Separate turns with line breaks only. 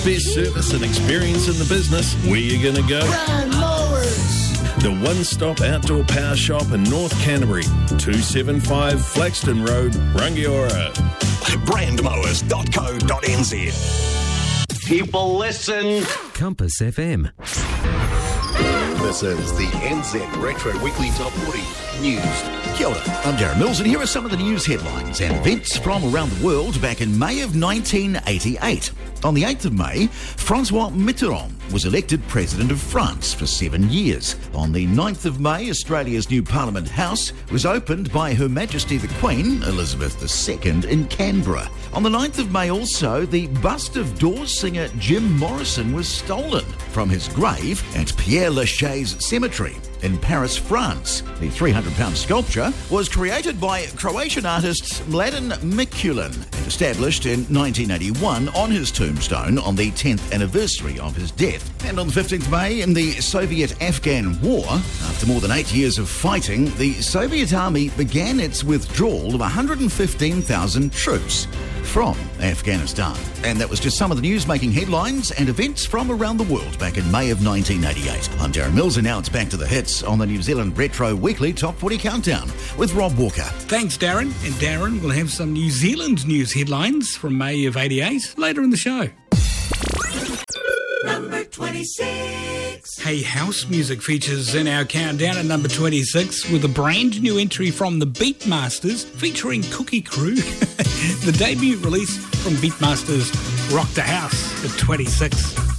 Best service and experience in the business. Where you going to go?
Brand Mowers.
The one-stop outdoor power shop in North Canterbury. 275 Flaxton Road, Rangiora.
Brandmowers.co.nz. People listen.
Compass FM.
This is the NZ Retro Weekly Top 40 News.
Kia ora, I'm Darren Mills, and here are some of the news headlines and events from around the world back in May of 1988. On the 8th of May, Francois Mitterrand was elected President of France for 7 years. On the 9th of May, Australia's new Parliament House was opened by Her Majesty the Queen, Elizabeth II, in Canberra. On the 9th of May also, the bust of Doors singer Jim Morrison was stolen from his grave at Père Lachaise Cemetery in Paris, France. The 300-pound sculpture was created by Croatian artist Mladen Mikulin and established in 1981 on his tombstone on the 10th anniversary of his death. And on the 15th May, in the Soviet-Afghan War, after more than 8 years of fighting, the Soviet army began its withdrawal of 115,000 troops from Afghanistan. And that was just some of the news making headlines and events from around the world back in May of 1988. I'm Darren Mills, and now it's back to the hits on the New Zealand Retro Weekly Top 40 Countdown with Rob Walker.
Thanks, Darren. And Darren will have some New Zealand news headlines from May of 88 later in the show.
Number 26.
Hey, house music features in our countdown at number 26 with a brand new entry from the Beatmasters featuring Cookie Crew. The debut release from Beatmasters rocked the house at 26.